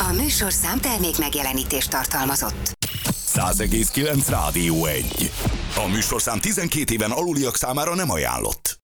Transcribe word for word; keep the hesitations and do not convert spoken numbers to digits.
A műsorszám termék megjelenítést tartalmazott. száz egész kilenc Rádió egy. A műsorszám tizenkét éven aluliak számára nem ajánlott.